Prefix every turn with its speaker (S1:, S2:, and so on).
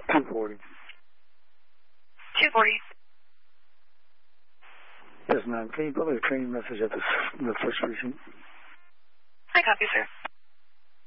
S1: 240.
S2: 240.
S1: Yes, ma'am. Can you put me a training message at the first precinct?
S2: I copy, sir.